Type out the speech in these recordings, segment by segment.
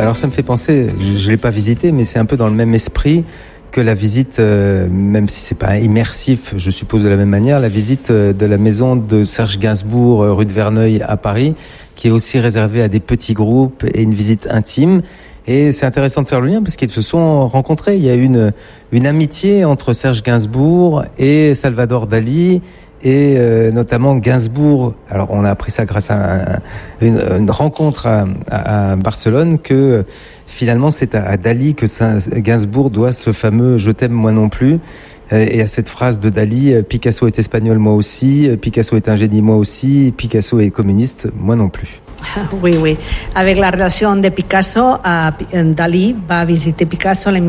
Alors ça me fait penser, je ne l'ai pas visité, mais c'est un peu dans le même esprit que la visite, même si c'est pas immersif, je suppose de la même manière, la visite de la maison de Serge Gainsbourg, rue de Verneuil à Paris, qui est aussi réservée à des petits groupes et une visite intime. Et c'est intéressant de faire le lien parce qu'ils se sont rencontrés. Il y a une amitié entre Serge Gainsbourg et Salvador Dali. Et notamment Gainsbourg, alors on a appris ça grâce à une rencontre à Barcelone, que finalement c'est à Dali que Gainsbourg doit ce fameux « Je t'aime moi non plus ». Et à cette phrase de Dali, Picasso est espagnol, moi aussi, Picasso est un génie, moi aussi, Picasso est communiste, moi non plus. Oui, oui. Avec la relation de Picasso, Dalí va visiter Picasso en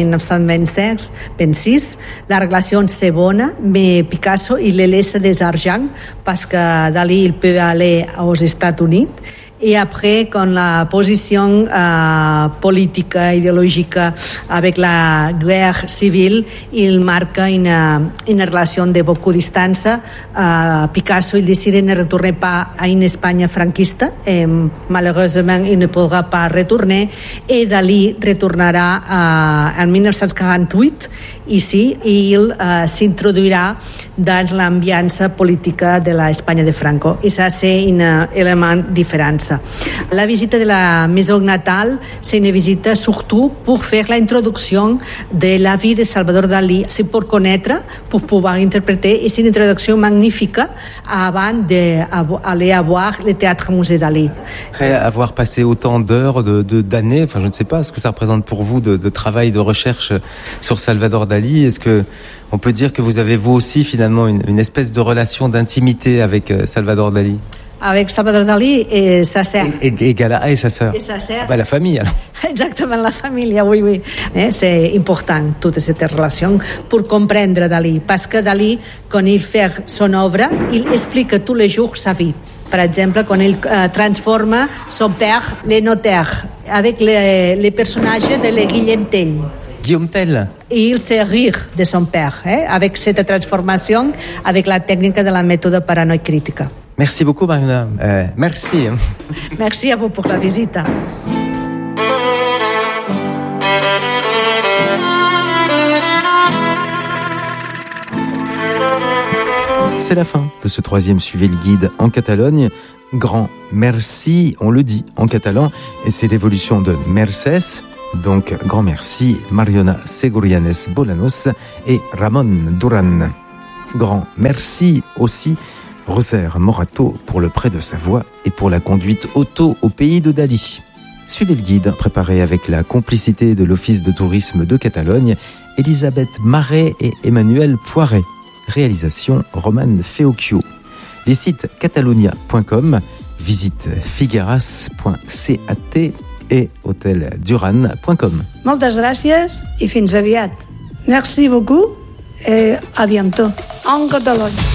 1926. La relation c'est bonne, mais Picasso il le laisse des argent parce que Dalí il peut aller aux États-Unis. Et après, quand la position politique, idéologique avec la guerre civile, il marque une relation de beaucoup de distance. Picasso il décide de ne retourner pas à une Espagne franquiste. Et, malheureusement, il ne pourra pas retourner. Et Dalí retournera en 1948 ici et il s'introduira dans l'ambiance politique de l'Espagne de Franco. Et ça, c'est un élément différent. La visite de la maison natale, c'est une visite surtout pour faire l'introduction de la vie de Salvador Dalí. C'est pour connaître, pour pouvoir interpréter. Et c'est une introduction magnifique avant d'aller voir le théâtre-musée Dalí. Après avoir passé autant d'heures, d'années, enfin je ne sais pas ce que ça représente pour vous de travail, de recherche sur Salvador Dalí, est-ce que on peut dire que vous avez vous aussi finalement une espèce de relation d'intimité avec Salvador Dalí? Avec Salvador Dalí et sa sœur. Et Gala et sa sœur. Et sa sœur. La famille alors. Exactement, la famille, oui. C'est important, toute cette relation, pour comprendre Dalí. Parce que Dalí, quand il fait son œuvre, il explique tous les jours sa vie. Par exemple, quand il transforme son père, le notaire, avec les personnages de Guillaume Tell. Guillaume Tell. Et il se rire de son père, avec cette transformation, avec la technique de la méthode paranoïa critique. Merci beaucoup, Mariona. Merci. Merci à vous pour la visite. C'est la fin de ce troisième Suivez le guide en Catalogne. Grand merci, on le dit en catalan, et c'est l'évolution de Mercès. Donc, grand merci, Mariona Segurianes Bolanos et Ramon Duran. Grand merci aussi, Roser Morato, pour le prêt de sa voix et pour la conduite auto au pays de Dalí. Suivez le guide, préparé avec la complicité de l'Office de tourisme de Catalogne, Elisabeth Marais et Emmanuel Poiret. Réalisation Romane Feocchio. Les sites catalonia.com, visite figueras.cat et hotelduran.com. Moltes gràcies i fins aviat. Merci beaucoup et à bientôt. En Catalogne.